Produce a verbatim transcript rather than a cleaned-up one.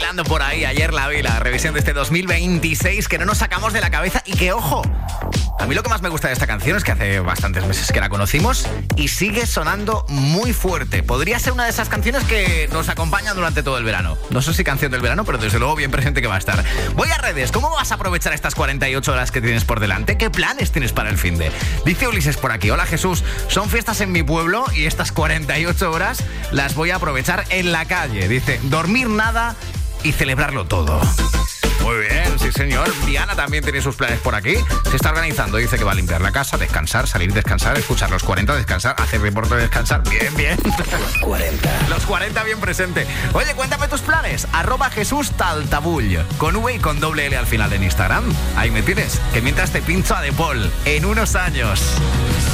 rondando por ahí. Ayer la vi, la revisión de este dos mil veintiséis que no nos sacamos de la cabeza y que, ojo, a mí lo que más me gusta de esta canción es que hace bastantes meses que la conocimos y sigue sonando muy fuerte. Podría ser una de esas canciones que nos acompañan durante todo el verano. No sé si canción del verano, pero desde luego bien presente que va a estar. Voy a redes. ¿Cómo vas a aprovechar estas cuarenta y ocho horas que tienes por delante? ¿Qué planes tienes para el finde? Dice Ulises por aquí. Hola Jesús, son fiestas en mi pueblo y estas cuarenta y ocho horas las voy a aprovechar en la calle. Dice, dormir nada y celebrarlo todo. Muy bien, sí señor. Diana también tiene sus planes por aquí. Se está organizando, dice que va a limpiar la casa, descansar, salir, descansar, escuchar los cuarenta, descansar, hacer deporte, descansar. Bien, bien. Los cuarenta. Los cuarenta bien presente. Oye, cuéntame tus planes. Arroba Jesús Taltabull. Con V y con doble L al final en Instagram. Ahí me tienes. Que mientras te pincho a De Paul en unos años.